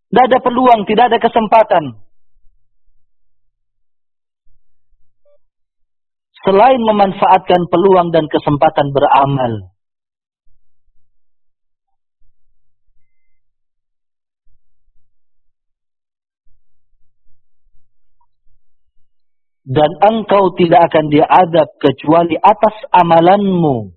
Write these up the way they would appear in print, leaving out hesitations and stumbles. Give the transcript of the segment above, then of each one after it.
Tidak ada peluang, tidak ada kesempatan. Selain memanfaatkan peluang dan kesempatan beramal. Dan engkau tidak akan diadab kecuali atas amalanmu.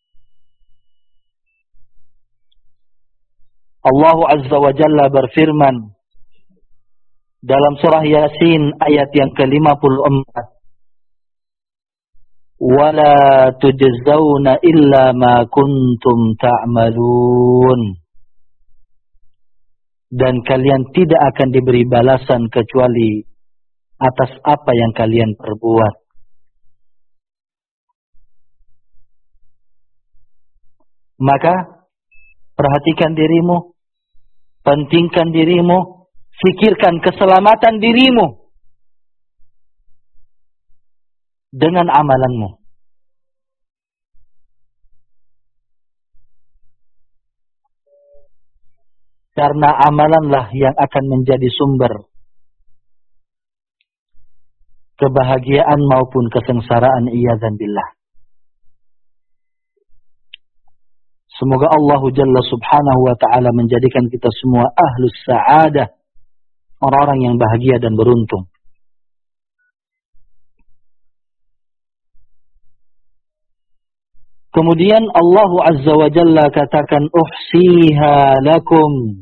Allah Azza wa Jalla berfirman dalam surah Yasin ayat yang ke-54. وَلَا تُجْزَوْنَ إِلَّا مَا كُنْتُمْ تَعْمَلُونَ. Dan kalian tidak akan diberi balasan kecuali atas apa yang kalian perbuat. Maka perhatikan dirimu, pentingkan dirimu, fikirkan keselamatan dirimu dengan amalanmu. Karena amalanlah yang akan menjadi sumber kebahagiaan maupun kesengsaraan, iyadzan billah. Semoga Allah Jalla Subhanahu wa ta'ala menjadikan kita semua ahlus sa'adah, orang-orang yang bahagia dan beruntung. Kemudian Allah Azza wa Jalla katakan, uhsiha lakum.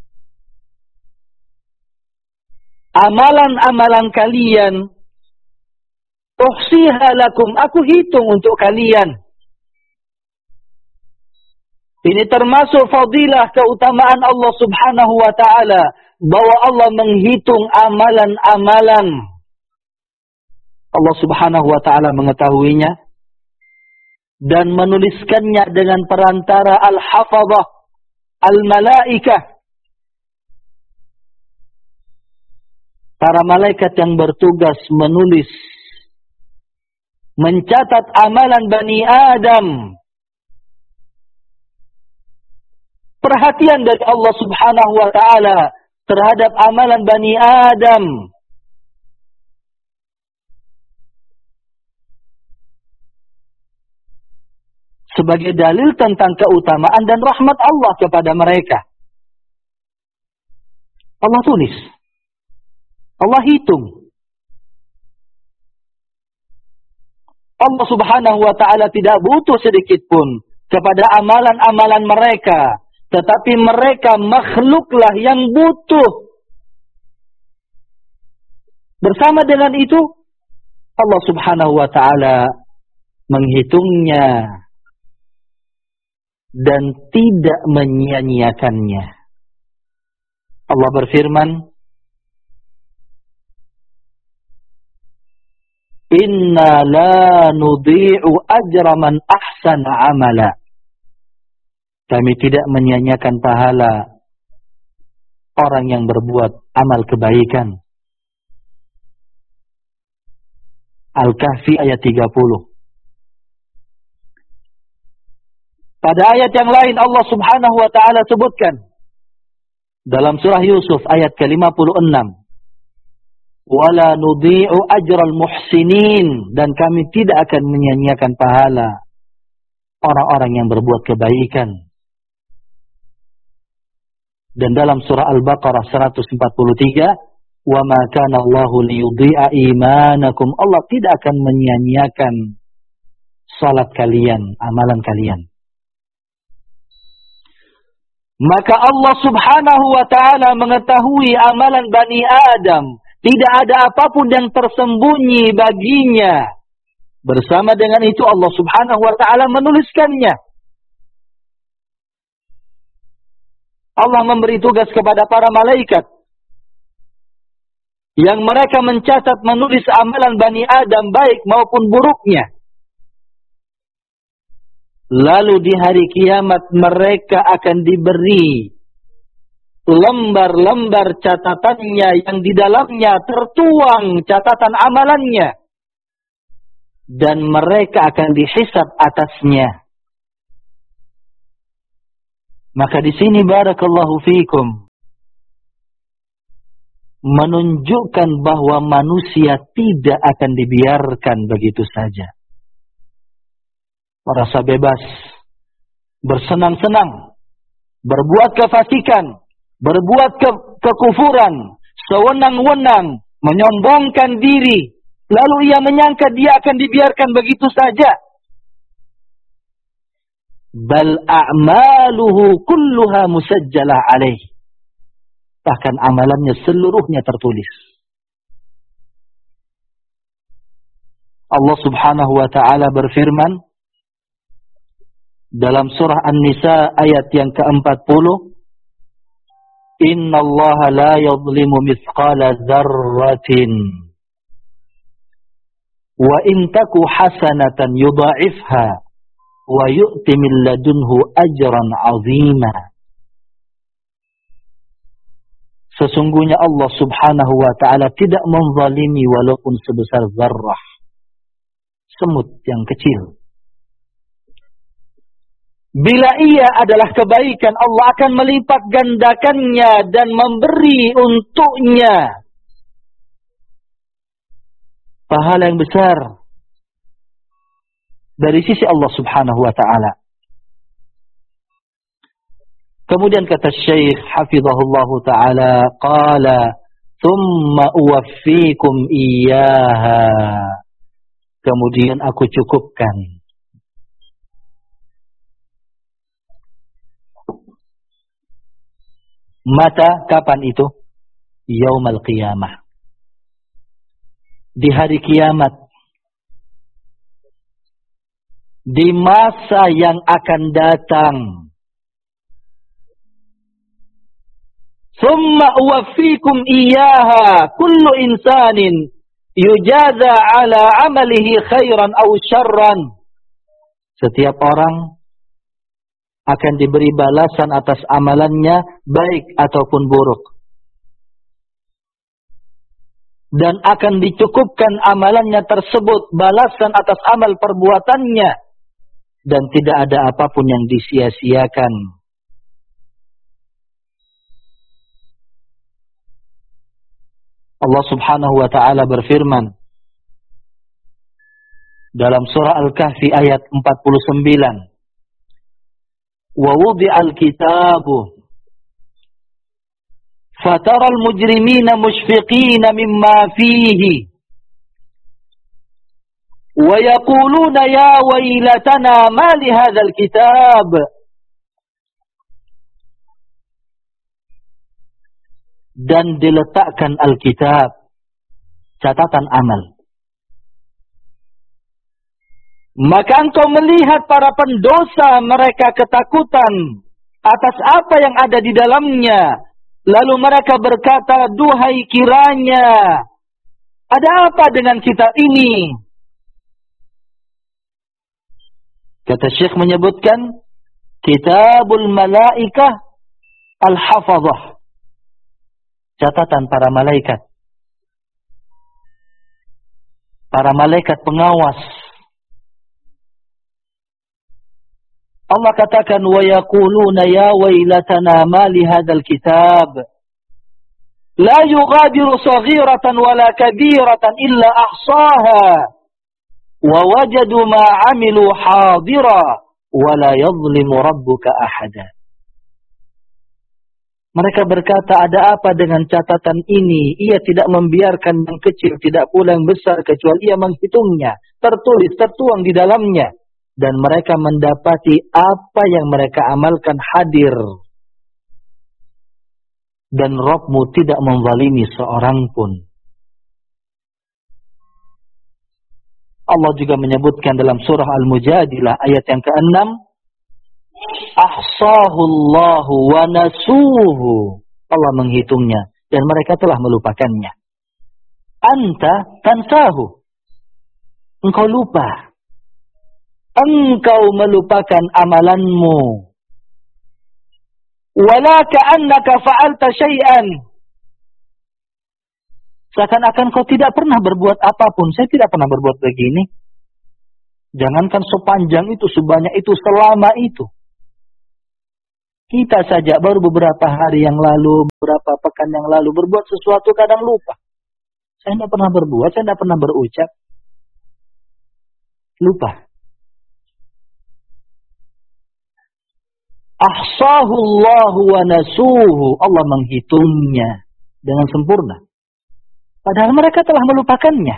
Amalan-amalan kalian, uhsiha lakum, aku hitung untuk kalian. Ini termasuk fadilah keutamaan Allah Subhanahu wa ta'ala, bahwa Allah menghitung amalan-amalan. Allah Subhanahu wa ta'ala mengetahuinya dan menuliskannya dengan perantara al-hafadhah, al-malaikah, para malaikat yang bertugas menulis, mencatat amalan Bani Adam. Perhatian dari Allah Subhanahu wa ta'ala terhadap amalan Bani Adam. Sebagai dalil tentang keutamaan dan rahmat Allah kepada mereka. Allah tulis. Allah hitung. Allah Subhanahu wa ta'ala tidak butuh sedikit pun kepada amalan-amalan mereka. Tetapi mereka makhluklah yang butuh. Bersama dengan itu, Allah Subhanahu wa ta'ala menghitungnya dan tidak menyia-nyiakannya. Allah berfirman, Inna la nudhi'u ajra man ahsana amala. Kami tidak menyia-nyiakan pahala orang yang berbuat amal kebaikan. Al-Kahfi ayat 30. Pada ayat yang lain Allah Subhanahu wa ta'ala sebutkan dalam surah Yusuf ayat ke-56. Wala nudhi'u ajral muhsinin. Dan kami tidak akan menyia-nyiakan pahala orang-orang yang berbuat kebaikan. Dan dalam surah Al-Baqarah 143, wa ma kana Allahu liyudhi'a imanakum. Allah tidak akan menyia-nyiakan salat kalian, amalan kalian. Maka Allah Subhanahu wa ta'ala mengetahui amalan Bani Adam. Tidak ada apapun yang tersembunyi baginya. Bersama dengan itu Allah Subhanahu wa ta'ala menuliskannya. Allah memberi tugas kepada para malaikat yang mereka mencatat, menulis amalan Bani Adam baik maupun buruknya. Lalu di hari kiamat mereka akan diberi lembar-lembar catatannya yang di dalamnya tertuang catatan amalannya. Dan mereka akan dihisab atasnya. Maka di sini barakallahu fiikum, menunjukkan bahwa manusia tidak akan dibiarkan begitu saja. Merasa bebas, bersenang-senang, berbuat kefasikan, berbuat kekufuran, sewenang-wenang, menyombongkan diri, lalu ia menyangka dia akan dibiarkan begitu saja. Bal a'maluhu kulluha musajjalah alaih. Bahkan amalannya seluruhnya tertulis. Allah Subhanahu wa ta'ala berfirman dalam surah An-Nisa ayat yang ke-40, Innallaha la yadhlimu mithqala dzarratin wa in taku hasanatan yudha'ifha wa yu'ti min ladunhu ajran 'azima. Sesungguhnya Allah Subhanahu wa ta'ala tidak menzalimi walaupun sebesar zarrah, semut yang kecil. Bila ia adalah kebaikan, Allah akan melipat gandakannya dan memberi untuknya pahala yang besar dari sisi Allah Subhanahu wa ta'ala. Kemudian kata Syekh hafizahullahu ta'ala, qala thumma uwaffikum iyyaha. Kemudian aku cukupkan. Mata kapan itu? Yaumul qiyamah. Di hari kiamat. Di masa yang akan datang. Thumma uwaffikum iyyaha kullu insanin yujaza ala amalihi khairan aw syarran. Setiap orang akan diberi balasan atas amalannya baik ataupun buruk. Dan akan dicukupkan amalannya tersebut balasan atas amal perbuatannya dan tidak ada apapun yang disia-siakan. Allah Subhanahu wa ta'ala berfirman dalam surah Al-Kahfi ayat 49. Wa wudi'al kitabu fataral mujrimina mushfiqina mimma fihi wa yaquluna ya waylatana ma li hadzal kitab. Dan diletakkan Alkitab, catatan amal. Maka engkau melihat para pendosa, mereka ketakutan atas apa yang ada di dalamnya. Lalu mereka berkata, duhai kiranya, ada apa dengan kitab ini? Kata Syekh menyebutkan, Kitabul Malaikah Al-Hafazah. Catatan para malaikat. Para malaikat pengawas. Allah katakan, wa yaquluna ya wailatana ma li hadzal kitab la yughadiru saghiratan wala kabiratan illa ahsaha wa wajadu ma 'amilu hadira wa la yadhlimu rabbuka ahada. Mereka berkata, ada apa dengan catatan ini? Ia tidak membiarkan yang kecil, tidak pula yang besar, kecuali ia menghitungnya. Tertulis, tertuang di dalamnya. Dan mereka mendapati apa yang mereka amalkan hadir. Dan Rabbmu tidak menzalimi seorang pun. Allah juga menyebutkan dalam surah Al-Mujadilah ayat yang ke-6. Ahsahullahu wa nasuhu. Allah menghitungnya dan mereka telah melupakannya. Anta tansahu. Engkau lupa. Engkau melupakan amalanmu. Wala ka'annaka fa'alta syai'an. Seakan-akan kau tidak pernah berbuat apapun. Saya tidak pernah berbuat begini. Jangankan sepanjang itu, sebanyak itu, selama itu. Kita saja baru beberapa hari yang lalu, beberapa pekan yang lalu berbuat sesuatu kadang lupa. Saya tidak pernah berbuat, saya tidak pernah berucap. Lupa. Ahsahu Allahu wa nasuhu. Allah menghitungnya dengan sempurna. Padahal mereka telah melupakannya.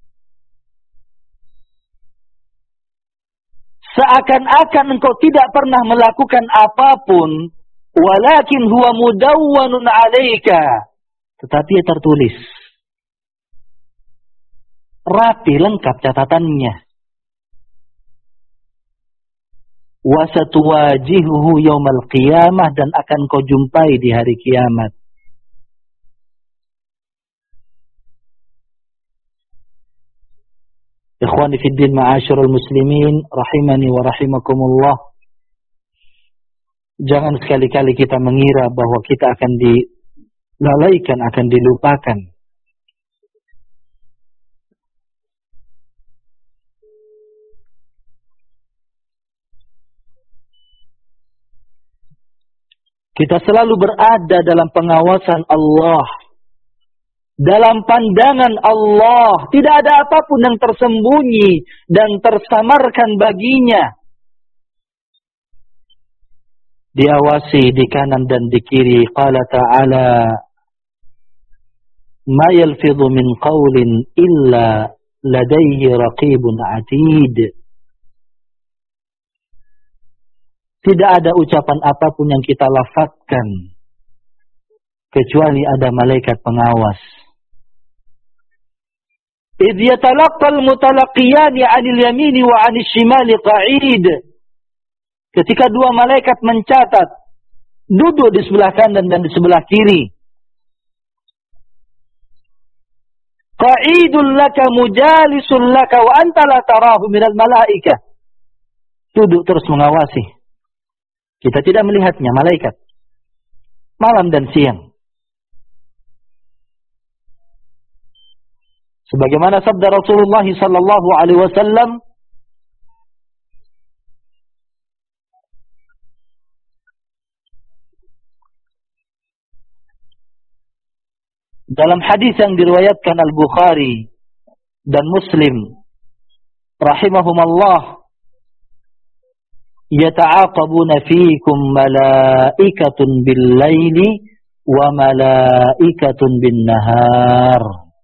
Seakan-akan engkau tidak pernah melakukan apapun. Walakin huwa mudawwanun alaika. Tetapi ia tertulis. Rapi lengkap catatannya. Wa satuwajihuhu yaumal qiyamah, dan akan kau jumpai di hari kiamat. Ikhwani fid din, ma'asyiral muslimin rahimani wa rahimakumullah. Jangan sekali-kali kita mengira bahwa kita akan dilalaikan, akan dilupakan. Kita selalu berada dalam pengawasan Allah, dalam pandangan Allah. Tidak ada apapun yang tersembunyi dan tersamarkan baginya. Diawasi di kanan dan di kiri. Qala ta'ala, ma yalfidhu min qawlin illa ladayhi raqibun atid. Tidak ada ucapan apapun yang kita lafazkan kecuali ada malaikat pengawas. Idh yatalaqqal mutalaqiyani 'anil yamini wa 'anil shimali qa'id. Ketika dua malaikat mencatat, duduk di sebelah kanan dan di sebelah kiri. Qa'idul laka mujalisul laka wa anta la tarahu minal malaikah. Duduk terus mengawasi. Kita tidak melihatnya, malaikat. Malam dan siang. Sebagaimana sabda Rasulullah sallallahu alaihi wasallam, dalam hadis yang diriwayatkan Al-Bukhari dan Muslim rahimahumallah, yata'aqabuna fiikum malaikatun bil-laili wa malaikatun bin-nahar.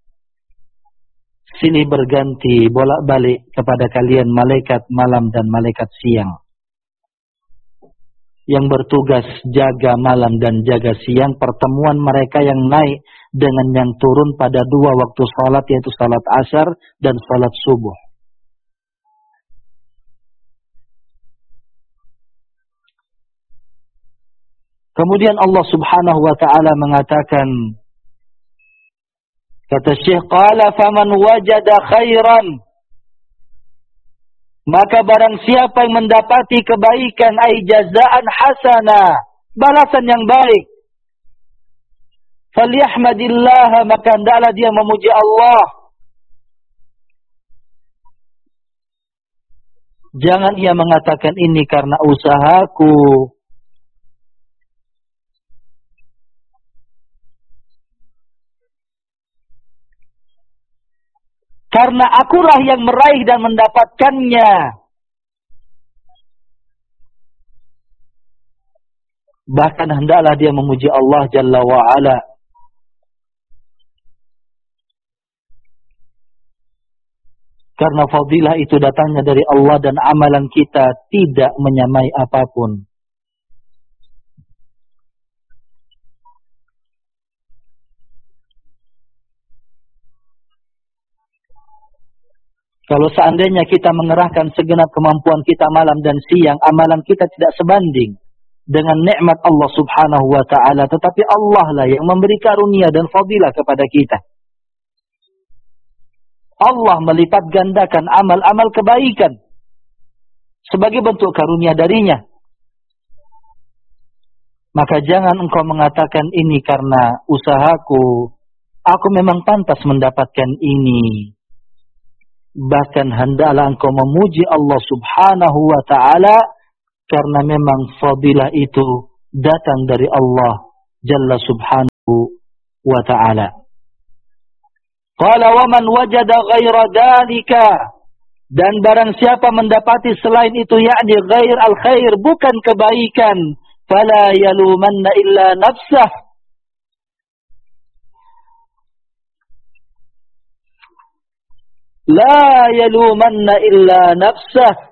Silih berganti, bolak-balik kepada kalian malaikat malam dan malaikat siang, yang bertugas jaga malam dan jaga siang. Pertemuan mereka yang naik dengan yang turun pada dua waktu salat, yaitu salat asar dan salat subuh. Kemudian Allah subhanahu wa ta'ala mengatakan, kata Syekh, qala faman wajada khairan, maka barang siapa yang mendapati kebaikan, ay jazaan hasana, balasan yang baik, falyahmadillah, maka hendaklah dia memuji Allah. Jangan ia mengatakan ini karena usahaku, karena akulah yang meraih dan mendapatkannya. Bahkan hendaklah dia memuji Allah Jalla wa'ala. Karena fadilah itu datangnya dari Allah dan amalan kita tidak menyamai apapun. Kalau seandainya kita mengerahkan segenap kemampuan kita malam dan siang, amalan kita tidak sebanding dengan nikmat Allah subhanahu wa ta'ala. Tetapi Allah lah yang memberi karunia dan fadilah kepada kita. Allah melipat gandakan amal-amal kebaikan sebagai bentuk karunia darinya. Maka jangan engkau mengatakan ini karena usahaku, aku memang pantas mendapatkan ini. Bahkan hendaklah engkau memuji Allah subhanahu wa ta'ala, karena memang fadilah itu datang dari Allah Jalla Subhanahu wa Ta'ala. Qala wa man wajada ghaira dalika, dan barang siapa mendapati selain itu, yakni ghair al-khair, bukan kebaikan, fala yalumanna illa nafsah, la yalumanna illa nafsah,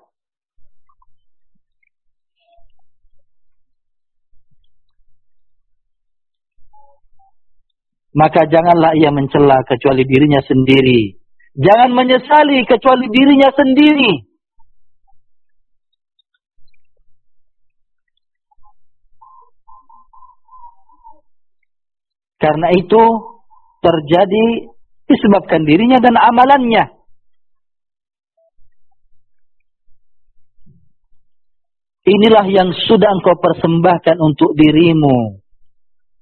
maka janganlah ia mencela kecuali dirinya sendiri. Jangan menyesali kecuali dirinya sendiri. Karena itu terjadi disebabkan dirinya dan amalannya. Inilah yang sudah engkau persembahkan untuk dirimu.